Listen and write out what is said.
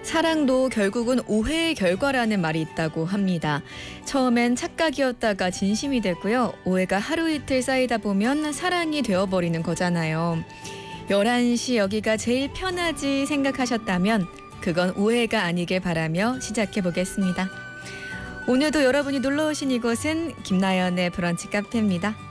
사랑도 결국은 오해의 결과라는 말이 있다고 합니다. 처음엔 착각이었다가 진심이 되고요. 오해가 하루 이틀 쌓이다 보면 사랑이 되어버리는 거잖아요. 11시 여기가 제일 편하지 생각하셨다면 그건 오해가 아니길 바라며 시작해보겠습니다. 오늘도 여러분이 놀러오신 이곳은 김나연의 브런치 카페입니다.